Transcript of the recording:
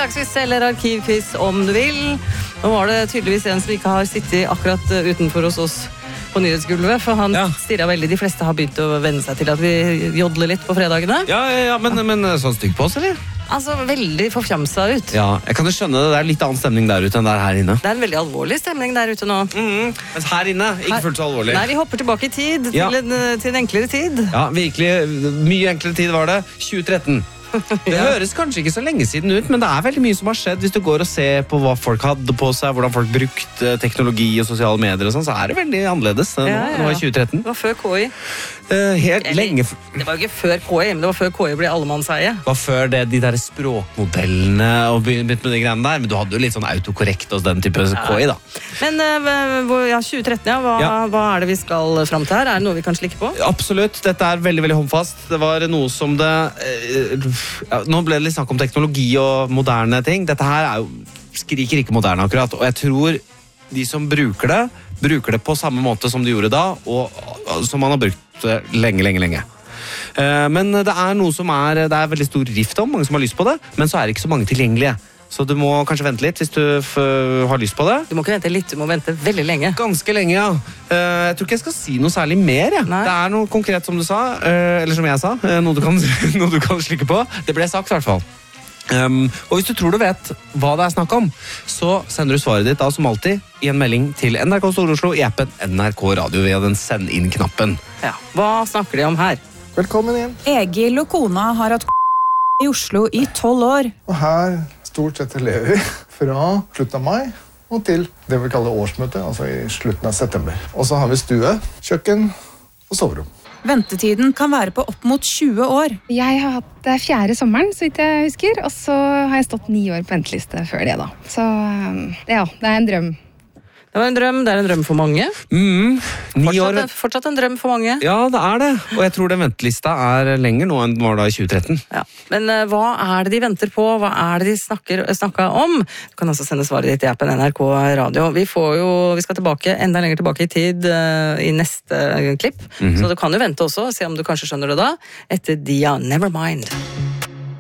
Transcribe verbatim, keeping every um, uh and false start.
Hverdagsquiz eller arkivquiz om du vil. Nå var det tydeligvis en som ikke har sittet akkurat utenfor hos oss på nyhetsgulvet, for han ja. stirret veldig. De fleste har begynt å venne seg til at vi jodler litt på fredagene. Ja, ja, ja men, men sånn stygg på oss, eller? Altså, veldig forfjamsa ut. Ja, jeg kan jo skjønne det. Det er litt annen stemning der ute enn der her inne. Det er en veldig alvorlig stemning der ute nå. Mm, mens her inne, ikke her, fullt så alvorlig. Nei, vi hopper tilbake i tid, ja. til, en, til en enklere tid. Ja, virkelig. Mye enklere tid var det. tjue tretten. Det ja. høres kanskje ikke så lenge siden ut, men det er veldig mye som har skjedd. Hvis du går og ser på hva folk hadde på seg, hvordan folk brukte teknologi og sosiale medier og sånn, så er det veldig annerledes nå, ja, ja. nå i tjue tretten. Det var før K I. Uh, helt Eller, lenge f- Det var jo ikke før K I, men det var før K I ble allemannseie. Det var før det, de der språkmodellene og begynt med de greiene der, men du hadde jo litt sånn autokorrekt og den type ja. K I da. Men uh, ja, tjue tretten, ja, hva, ja. hva er det vi skal fram til her? Er det noe vi kan slikke på? Absolutt, dette er veldig, veldig håndfast. Det var noe som det... Uh, ja, nå ble det litt snakk om teknologi og moderne ting. Dette her er jo, skriker ikke moderne akkurat, og jeg tror de som bruker det, bruker det på samme måte som de gjorde da, og som man har brukt lenge, lenge, lenge. Men det er noe som er, det er veldig stor rift om, mange som har lyst på det, men så er det ikke så mange tilgjengelige. Så du må kanskje vente litt hvis du f- har lyst på det. Du må ikke vente litt, du må vente veldig lenge. Ganske lenge, ja. Jeg tror ikke jeg skal si noe særlig mer, ja. Det er noe konkret som du sa, eller som jeg sa, noe du kan, noe du kan slikke på. Det ble sagt i hvert fall. Um, og hvis du tror du vet hva det er snakk om, så sender du svaret ditt da som alltid i en melding til N R K Stor-Oslo i appen N R K Radio via den send inn-knappen. Ja, hva snakker de om her? Velkommen inn. Egil og kona har hatt i Oslo i tolv år. Og her stort sett lever vi fra slutten av mai og til det vi kaller årsmøte, altså i slutten av september. Og så har vi stue, kjøkken og soverom. Ventetiden kan være på opp mot tjue år. Jeg har hatt det fjerde sommeren, så vidt jeg husker, og så har jeg stått ni år på venteliste før det da. Så det, ja, det er en drøm. Det var en drøm, det er en drøm for mange. Mm, ni fortsatt, år. fortsatt en drøm for mange. Ja, det er det. Og jeg tror den ventelista er lenger nå enn den var da i tjue tretten. Ja. Men uh, hva er det de venter på? Hva er det de snakker, snakker om? Du kan også sende svaret ditt i appen N R K Radio. Vi, får jo, vi skal tilbake, enda lenger tilbake i tid uh, i neste klipp. Mm-hmm. Så du kan jo vente også, se om du kanskje skjønner det da. Etter Dia Nevermind.